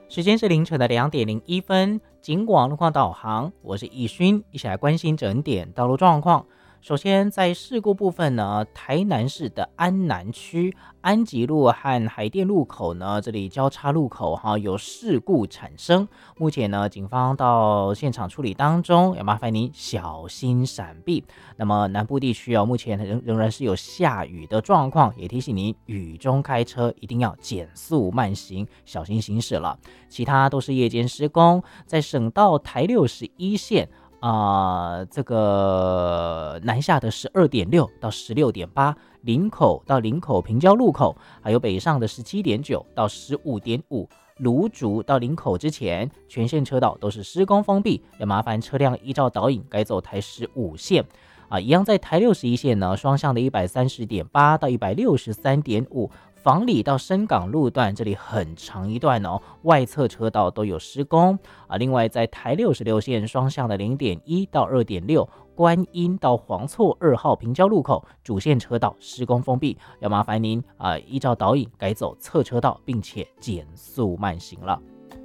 时间是凌晨的2:01，警广路况导航，我是易勋，一起来关心整点道路状况。首先，在事故部分呢，台南市的安南区安吉路和海淀路口呢，这里交叉路口有事故产生。目前呢，警方到现场处理当中，要麻烦您小心闪避。那么南部地区目前仍然是有下雨的状况，也提醒您雨中开车一定要减速慢行，小心行驶了。其他都是夜间施工，在省道台61线。这个南下的12.6到16.8，林口到林口平交路口，还有北上的17.9到15.5，芦竹到林口之前，全线车道都是施工封闭，要麻烦车辆依照导引改走台15线。一样在台61线呢，双向的130.8到163.5。房里到深港路段，这里很长一段外侧车道都有施工另外在台66线双向的0.1到2.6，观音到黄厝2号平交路口主线车道施工封闭，要麻烦您依照导引改走侧车道，并且减速慢行了。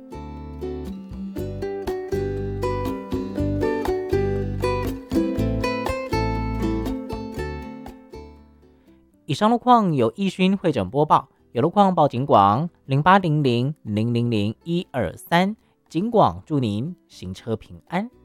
以上路况由易勋会诊播报，有路况报警广0800000123，警广祝您行车平安。